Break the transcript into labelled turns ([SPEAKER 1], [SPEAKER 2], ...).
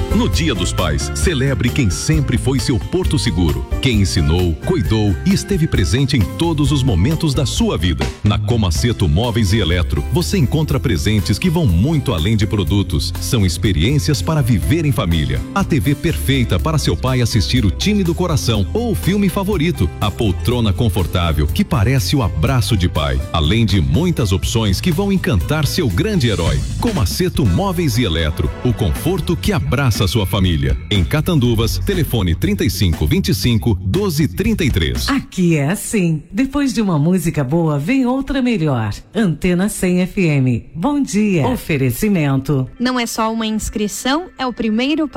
[SPEAKER 1] No Dia dos Pais, celebre quem sempre foi seu porto seguro, quem ensinou, cuidou e esteve presente em todos os momentos da sua vida. Na Comaceto Móveis e Eletro, você encontra presentes que vão muito além de produtos. São experiências para viver em família. A TV perfeita para seu pai assistir o time do coração ou o filme favorito. A poltrona confortável que parece o abraço de pai. Além de muitas opções que vão encantar seu grande herói. Comaceto Móveis e Eletro, o conforto que abraça a sua família. Em Catanduvas, telefone 3525-1233.
[SPEAKER 2] Aqui é assim. Depois de uma música boa, vem outra melhor. Antena 100 FM. Bom dia. Oferecimento.
[SPEAKER 3] Não é só uma inscrição, é o primeiro